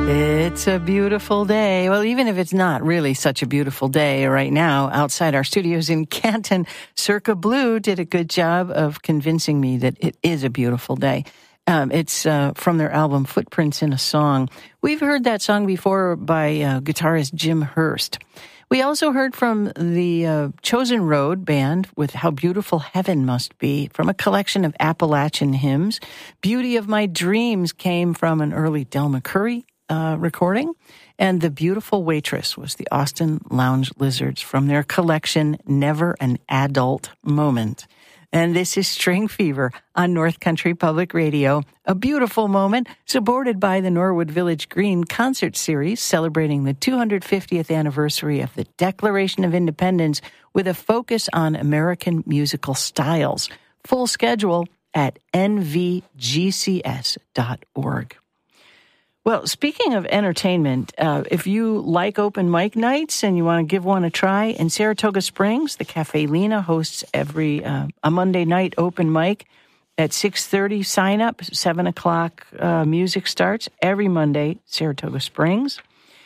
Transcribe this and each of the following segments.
It's a beautiful day. Well, even if it's not really such a beautiful day right now, outside our studios in Canton, Circa Blue did a good job of convincing me that it is a beautiful day. It's from their album Footprints in a Song. We've heard that song before by guitarist Jim Hurst. We also heard from the Chosen Road Band with How Beautiful Heaven Must Be from a collection of Appalachian hymns. Beauty of My Dreams came from an early Del McCoury recording. And The Beautiful Waitress was the Austin Lounge Lizards from their collection Never an Adult Moment. And this is String Fever on North Country Public Radio, a beautiful moment supported by the Norwood Village Green Concert Series, celebrating the 250th anniversary of the Declaration of Independence with a focus on American musical styles. Full schedule at nvgcs.org. Well, speaking of entertainment, if you like open mic nights and you want to give one a try, in Saratoga Springs, the Cafe Lena hosts every a Monday night open mic at 6:30. Sign up, 7 o'clock music starts every Monday, Saratoga Springs.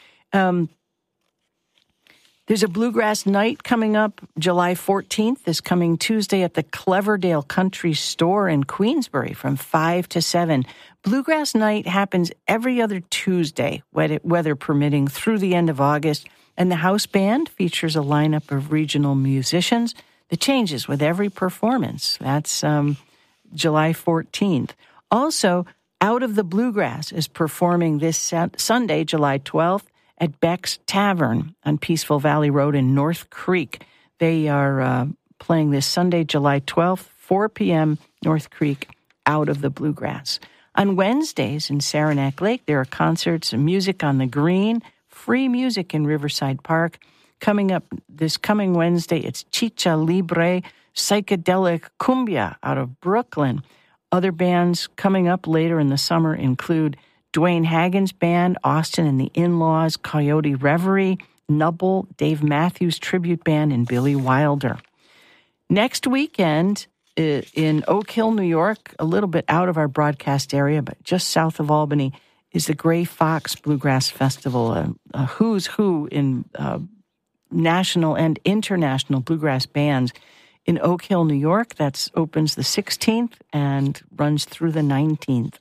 There's a bluegrass night coming up July 14th, this coming Tuesday at the Cleverdale Country Store in Queensbury from 5 to 7. Bluegrass night happens every other Tuesday, weather permitting, through the end of August, and the house band features a lineup of regional musicians that changes with every performance. That's July 14th. Also, Out of the Bluegrass is performing this Sunday, July 12th, at Beck's Tavern on Peaceful Valley Road in North Creek. They are playing this Sunday, July 12th, 4 p.m., North Creek, Out of the Bluegrass. On Wednesdays in Saranac Lake, there are concerts and music on the green, free music in Riverside Park. Coming up this coming Wednesday, it's Chicha Libre Psychedelic Cumbia out of Brooklyn. Other bands coming up later in the summer include Dwayne Hagen's band, Austin and the In-Laws, Coyote Reverie, Nubble, Dave Matthews Tribute Band, and Billy Wilder. Next weekend in Oak Hill, New York, a little bit out of our broadcast area, but just south of Albany, is the Gray Fox Bluegrass Festival, a who's who in national and international bluegrass bands in Oak Hill, New York. That opens the 16th and runs through the 19th.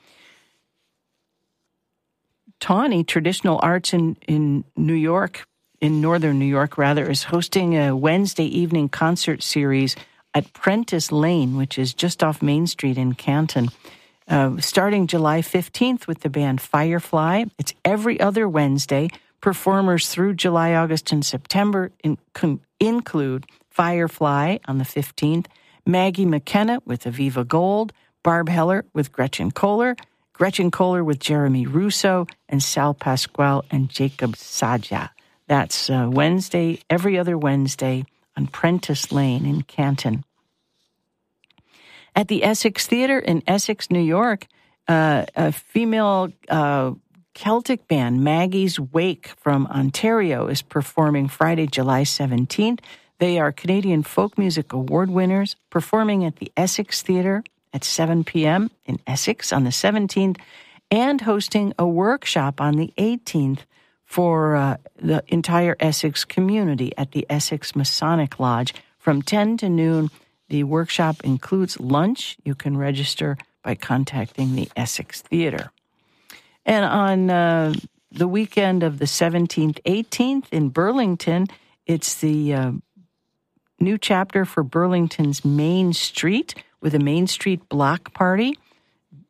Tawny Traditional Arts in New York, in northern New York rather, is hosting a Wednesday evening concert series at Prentice Lane, which is just off Main Street in Canton, starting July 15th with the band Firefly. It's every other Wednesday. Performers through July, August, and September include Firefly on the 15th, Maggie McKenna with Aviva Gold, Barb Heller with Gretchen Kohler with Jeremy Russo, and Sal Pasquale and Jacob Saja. That's Wednesday, every other Wednesday on Prentice Lane in Canton. At the Essex Theater in Essex, New York, a female Celtic band, Maggie's Wake from Ontario, is performing Friday, July 17th. They are Canadian Folk Music Award winners, performing at the Essex Theater at 7 p.m. in Essex on the 17th, and hosting a workshop on the 18th for the entire Essex community at the Essex Masonic Lodge from 10 to noon. The workshop includes lunch. You can register by contacting the Essex Theater. And on the weekend of the 17th, 18th in Burlington, it's the new chapter for Burlington's Main Street with a Main Street block party.